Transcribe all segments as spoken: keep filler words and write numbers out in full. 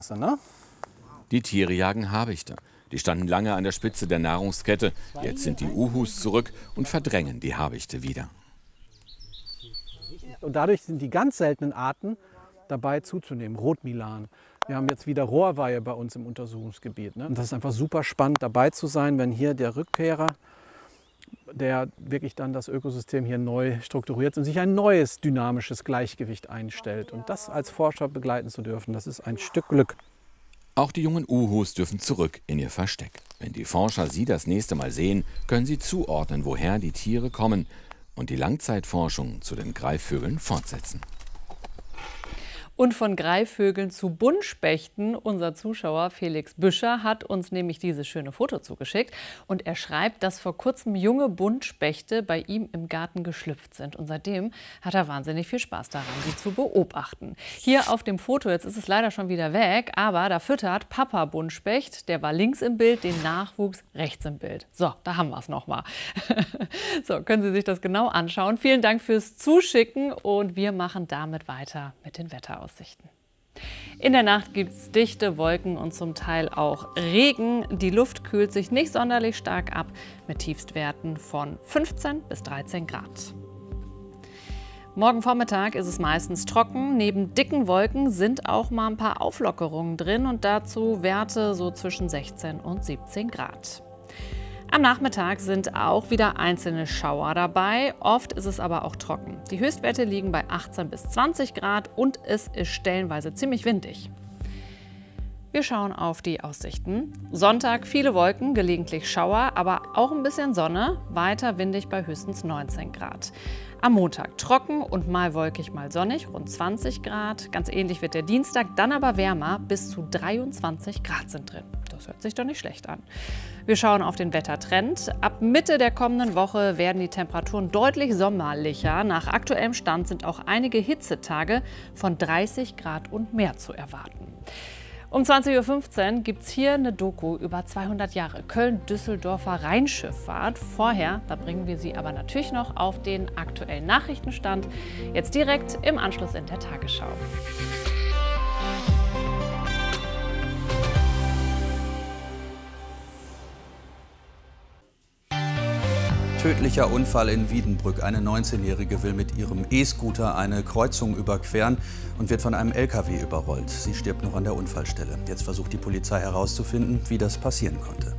Ne? Die Tiere jagen Habichte. Die standen lange an der Spitze der Nahrungskette. Jetzt sind die Uhus zurück und verdrängen die Habichte wieder. Und dadurch sind die ganz seltenen Arten dabei zuzunehmen. Rotmilan. Wir haben jetzt wieder Rohrweihe bei uns im Untersuchungsgebiet. Ne? Und das ist einfach super spannend dabei zu sein, wenn hier der Rückkehrer, der wirklich dann das Ökosystem hier neu strukturiert und sich ein neues dynamisches Gleichgewicht einstellt. Und das als Forscher begleiten zu dürfen, das ist ein Stück Glück. Auch die jungen Uhus dürfen zurück in ihr Versteck. Wenn die Forscher sie das nächste Mal sehen, können sie zuordnen, woher die Tiere kommen und die Langzeitforschung zu den Greifvögeln fortsetzen. Und von Greifvögeln zu Buntspechten. Unser Zuschauer Felix Büscher hat uns nämlich dieses schöne Foto zugeschickt. Und er schreibt, dass vor kurzem junge Buntspechte bei ihm im Garten geschlüpft sind. Und seitdem hat er wahnsinnig viel Spaß daran, sie zu beobachten. Hier auf dem Foto, jetzt ist es leider schon wieder weg, aber da füttert Papa Buntspecht. Der war links im Bild, den Nachwuchs rechts im Bild. So, da haben wir es nochmal. So, können Sie sich das genau anschauen. Vielen Dank fürs Zuschicken und wir machen damit weiter mit den Wetteraussichten. In der Nacht gibt es dichte Wolken und zum Teil auch Regen. Die Luft kühlt sich nicht sonderlich stark ab mit Tiefstwerten von fünfzehn bis dreizehn Grad. Morgen Vormittag ist es meistens trocken. Neben dicken Wolken sind auch mal ein paar Auflockerungen drin und dazu Werte so zwischen sechzehn und siebzehn Grad. Am Nachmittag sind auch wieder einzelne Schauer dabei. Oft ist es aber auch trocken. Die Höchstwerte liegen bei achtzehn bis zwanzig Grad und es ist stellenweise ziemlich windig. Wir schauen auf die Aussichten. Sonntag viele Wolken, gelegentlich Schauer, aber auch ein bisschen Sonne. Weiter windig bei höchstens neunzehn Grad. Am Montag trocken und mal wolkig, mal sonnig, rund zwanzig Grad. Ganz ähnlich wird der Dienstag, dann aber wärmer, bis zu dreiundzwanzig Grad sind drin. Das hört sich doch nicht schlecht an. Wir schauen auf den Wettertrend. Ab Mitte der kommenden Woche werden die Temperaturen deutlich sommerlicher. Nach aktuellem Stand sind auch einige Hitzetage von dreißig Grad und mehr zu erwarten. Um zwanzig Uhr fünfzehn gibt es hier eine Doku über zweihundert Jahre Köln-Düsseldorfer Rheinschifffahrt. Vorher, da bringen wir Sie aber natürlich noch auf den aktuellen Nachrichtenstand. Jetzt direkt im Anschluss in der Tagesschau. Tödlicher Unfall in Wiedenbrück. Eine neunzehnjährige will mit ihrem E-Scooter eine Kreuzung überqueren und wird von einem L K W überrollt. Sie stirbt noch an der Unfallstelle. Jetzt versucht die Polizei herauszufinden, wie das passieren konnte.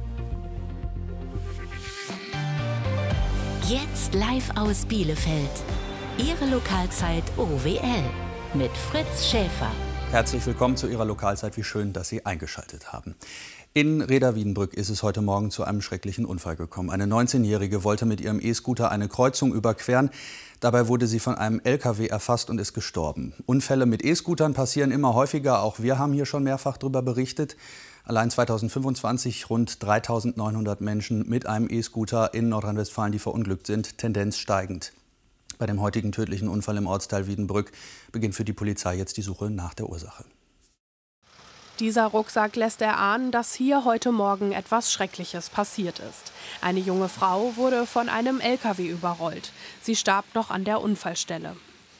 Jetzt live aus Bielefeld. Ihre Lokalzeit O W L mit Fritz Schäfer. Herzlich willkommen zu Ihrer Lokalzeit. Wie schön, dass Sie eingeschaltet haben. In Rheda-Wiedenbrück ist es heute Morgen zu einem schrecklichen Unfall gekommen. Eine neunzehnjährige wollte mit ihrem E-Scooter eine Kreuzung überqueren. Dabei wurde sie von einem L K W erfasst und ist gestorben. Unfälle mit E-Scootern passieren immer häufiger. Auch wir haben hier schon mehrfach darüber berichtet. Allein zweitausendfünfundzwanzig rund dreitausendneunhundert Menschen mit einem E-Scooter in Nordrhein-Westfalen, die verunglückt sind. Tendenz steigend. Bei dem heutigen tödlichen Unfall im Ortsteil Wiedenbrück beginnt für die Polizei jetzt die Suche nach der Ursache. Dieser Rucksack lässt erahnen, dass hier heute Morgen etwas Schreckliches passiert ist. Eine junge Frau wurde von einem L K W überrollt. Sie starb noch an der Unfallstelle.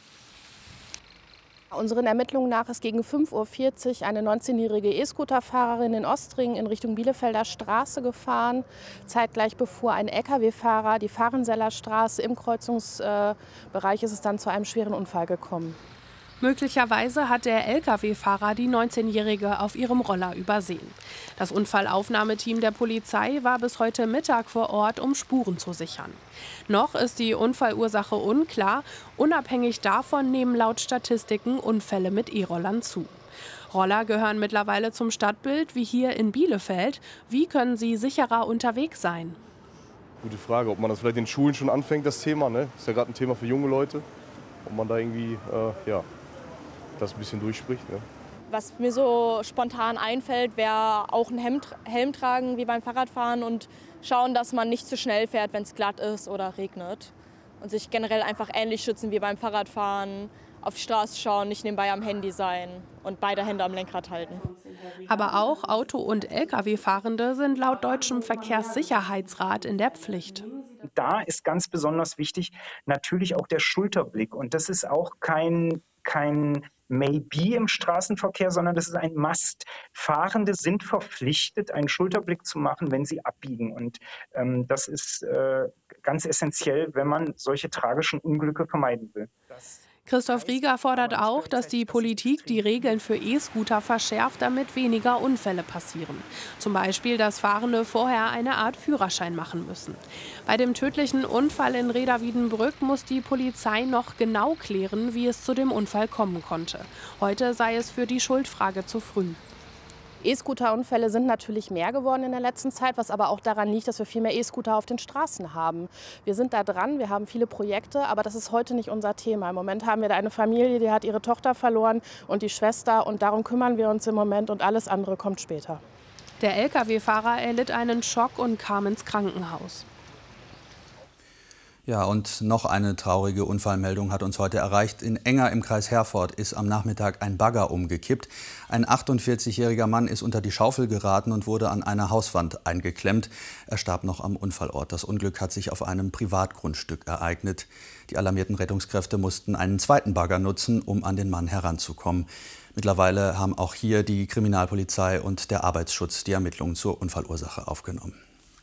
Unseren Ermittlungen nach ist gegen fünf Uhr vierzig eine neunzehnjährige E-Scooter-Fahrerin in Ostring in Richtung Bielefelder Straße gefahren. Zeitgleich befuhr ein L K W-Fahrer die Fahrenseller Straße. Im Kreuzungsbereich ist es dann zu einem schweren Unfall gekommen. Möglicherweise hat der L K W-Fahrer die neunzehnjährige auf ihrem Roller übersehen. Das Unfallaufnahmeteam der Polizei war bis heute Mittag vor Ort, um Spuren zu sichern. Noch ist die Unfallursache unklar. Unabhängig davon nehmen laut Statistiken Unfälle mit E-Rollern zu. Roller gehören mittlerweile zum Stadtbild, wie hier in Bielefeld. Wie können sie sicherer unterwegs sein? Gute Frage, ob man das vielleicht in Schulen schon anfängt, das Thema. Ne? Das ist ja gerade ein Thema für junge Leute. Ob man da irgendwie, äh, ja, das ein bisschen durchspricht. Ja. Was mir so spontan einfällt, wäre auch ein Helm, Helm tragen wie beim Fahrradfahren und schauen, dass man nicht zu schnell fährt, wenn es glatt ist oder regnet. Und sich generell einfach ähnlich schützen wie beim Fahrradfahren, auf die Straße schauen, nicht nebenbei am Handy sein und beide Hände am Lenkrad halten. Aber auch Auto- und L K W-Fahrende sind laut deutschem Verkehrssicherheitsrat in der Pflicht. Da ist ganz besonders wichtig natürlich auch der Schulterblick. Und das ist auch kein kein Maybe im Straßenverkehr, sondern das ist ein Must. Fahrende sind verpflichtet, einen Schulterblick zu machen, wenn sie abbiegen. Und ähm, das ist äh, ganz essentiell, wenn man solche tragischen Unglücke vermeiden will. Das Christoph Rieger fordert auch, dass die Politik die Regeln für E-Scooter verschärft, damit weniger Unfälle passieren. Zum Beispiel, dass Fahrende vorher eine Art Führerschein machen müssen. Bei dem tödlichen Unfall in Rheda-Wiedenbrück muss die Polizei noch genau klären, wie es zu dem Unfall kommen konnte. Heute sei es für die Schuldfrage zu früh. E-Scooter-Unfälle sind natürlich mehr geworden in der letzten Zeit, was aber auch daran liegt, dass wir viel mehr E-Scooter auf den Straßen haben. Wir sind da dran, wir haben viele Projekte, aber das ist heute nicht unser Thema. Im Moment haben wir da eine Familie, die hat ihre Tochter verloren und die Schwester und darum kümmern wir uns im Moment und alles andere kommt später. Der L K W-Fahrer erlitt einen Schock und kam ins Krankenhaus. Ja, und noch eine traurige Unfallmeldung hat uns heute erreicht. In Enger im Kreis Herford ist am Nachmittag ein Bagger umgekippt. Ein achtundvierzigjähriger Mann ist unter die Schaufel geraten und wurde an einer Hauswand eingeklemmt. Er starb noch am Unfallort. Das Unglück hat sich auf einem Privatgrundstück ereignet. Die alarmierten Rettungskräfte mussten einen zweiten Bagger nutzen, um an den Mann heranzukommen. Mittlerweile haben auch hier die Kriminalpolizei und der Arbeitsschutz die Ermittlungen zur Unfallursache aufgenommen.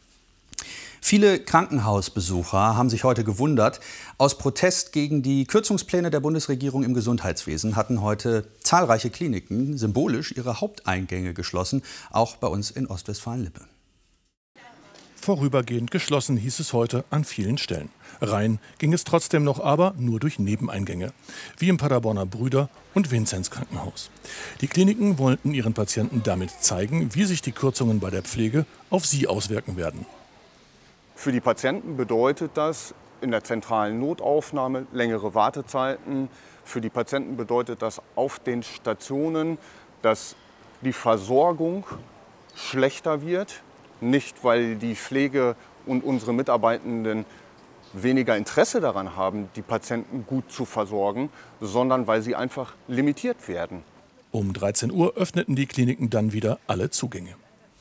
Viele Krankenhausbesucher haben sich heute gewundert. Aus Protest gegen die Kürzungspläne der Bundesregierung im Gesundheitswesen hatten heute zahlreiche Kliniken symbolisch ihre Haupteingänge geschlossen, auch bei uns in Ostwestfalen-Lippe. Vorübergehend geschlossen hieß es heute an vielen Stellen. Rein ging es trotzdem noch, aber nur durch Nebeneingänge, wie im Paderborner Brüder- und Vinzenz-Krankenhaus. Die Kliniken wollten ihren Patienten damit zeigen, wie sich die Kürzungen bei der Pflege auf sie auswirken werden. Für die Patienten bedeutet das in der zentralen Notaufnahme längere Wartezeiten. Für die Patienten bedeutet das auf den Stationen, dass die Versorgung schlechter wird. Nicht, weil die Pflege und unsere Mitarbeitenden weniger Interesse daran haben, die Patienten gut zu versorgen, sondern weil sie einfach limitiert werden. Um dreizehn Uhr öffneten die Kliniken dann wieder alle Zugänge.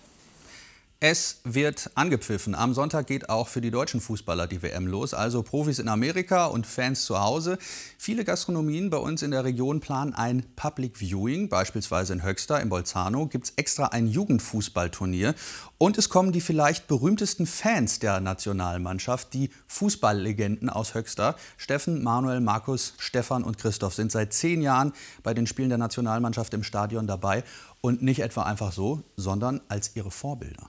Es wird angepfiffen. Am Sonntag geht auch für die deutschen Fußballer die W M los, also Profis in Amerika und Fans zu Hause. Viele Gastronomien bei uns in der Region planen ein Public Viewing. Beispielsweise in Höxter im Bolzano gibt es extra ein Jugendfußballturnier. Und es kommen die vielleicht berühmtesten Fans der Nationalmannschaft, die Fußballlegenden aus Höxter. Steffen, Manuel, Markus, Stefan und Christoph sind seit zehn Jahren bei den Spielen der Nationalmannschaft im Stadion dabei. Und nicht etwa einfach so, sondern als ihre Vorbilder.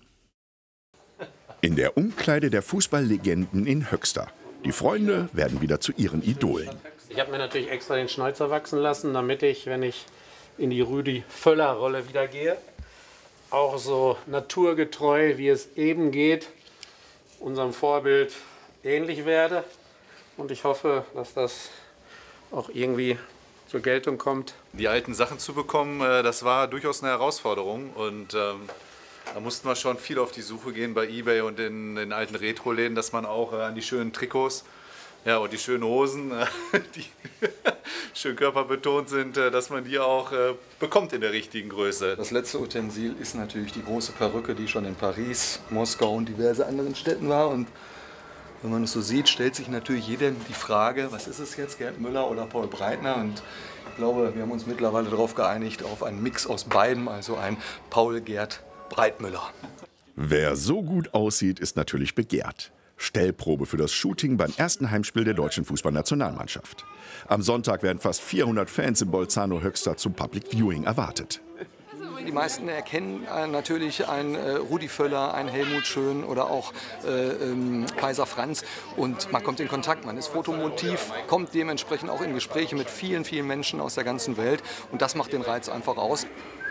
In der Umkleide der Fußballlegenden in Höxter. Die Freunde werden wieder zu ihren Idolen. Ich habe mir natürlich extra den Schnäuzer wachsen lassen, damit ich, wenn ich in die Rüdi-Völler-Rolle wieder gehe, auch so naturgetreu, wie es eben geht, unserem Vorbild ähnlich werde. Und ich hoffe, dass das auch irgendwie zur Geltung kommt. Die alten Sachen zu bekommen, das war durchaus eine Herausforderung. Und ähm da mussten wir schon viel auf die Suche gehen bei eBay und in den alten Retro-Läden, dass man auch äh, an die schönen Trikots ja, und die schönen Hosen, äh, die schön körperbetont sind, äh, dass man die auch äh, bekommt in der richtigen Größe. Das letzte Utensil ist natürlich die große Perücke, die schon in Paris, Moskau und diverse anderen Städten war. Und wenn man es so sieht, stellt sich natürlich jedem die Frage, was ist es jetzt, Gerd Müller oder Paul Breitner? Und ich glaube, wir haben uns mittlerweile darauf geeinigt, auf einen Mix aus beidem, also ein Paul-Gerd Breitmüller. Wer so gut aussieht, ist natürlich begehrt. Stellprobe für das Shooting beim ersten Heimspiel der deutschen Fußballnationalmannschaft. Am Sonntag werden fast vierhundert Fans im Bolzano Höxter zum Public Viewing erwartet. Die meisten erkennen natürlich einen äh, Rudi Völler, einen Helmut Schön oder auch äh, ähm, Kaiser Franz. Und man kommt in Kontakt, man ist Fotomotiv, kommt dementsprechend auch in Gespräche mit vielen, vielen Menschen aus der ganzen Welt. Und das macht den Reiz einfach aus.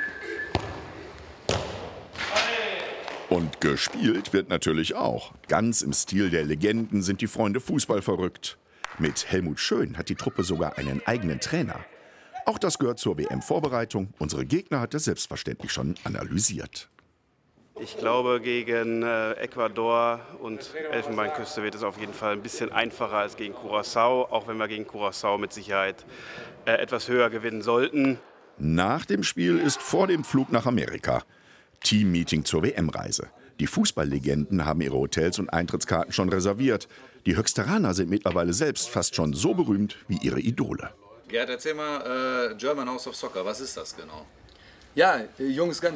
Und gespielt wird natürlich auch. Ganz im Stil der Legenden sind die Freunde Fußball verrückt. Mit Helmut Schön hat die Truppe sogar einen eigenen Trainer. Auch das gehört zur W M-Vorbereitung. Unsere Gegner hat es selbstverständlich schon analysiert. Ich glaube, gegen äh, Ecuador und Elfenbeinküste wird es auf jeden Fall ein bisschen einfacher als gegen Curaçao. Auch wenn wir gegen Curaçao mit Sicherheit äh, etwas höher gewinnen sollten. Nach dem Spiel ist vor dem Flug nach Amerika Teammeeting zur W M-Reise. Die Fußballlegenden haben ihre Hotels und Eintrittskarten schon reserviert. Die Höxteraner sind mittlerweile selbst fast schon so berühmt wie ihre Idole. Gerd, erzähl mal, äh, German House of Soccer, was ist das genau? Ja, Jungs, ganz